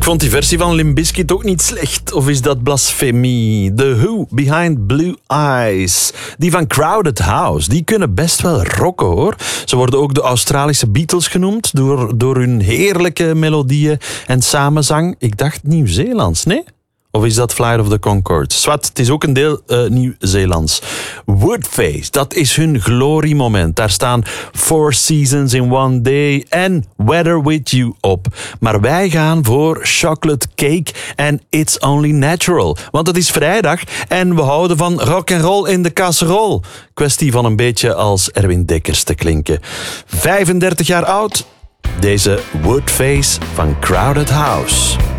vond die versie van Limp Bizkit ook niet slecht. Of is dat blasfemie? The Who, Behind Blue Eyes. Die van Crowded House, die kunnen best wel rocken, hoor. Ze worden ook de Australische Beatles genoemd door hun heerlijke melodieën en samenzang. Ik dacht Nieuw-Zeelands, nee? Of is dat Flight of the Conchords? Zwat, het is ook een deel Nieuw-Zeelands. Woodface, dat is hun gloriemoment. Daar staan Four Seasons in One Day en Weather With You op. Maar wij gaan voor Chocolate Cake en It's Only Natural. Want het is vrijdag en we houden van rock and roll in de casserole. Kwestie van een beetje als Erwin Dekkers te klinken. 35 jaar oud, deze Woodface van Crowded House.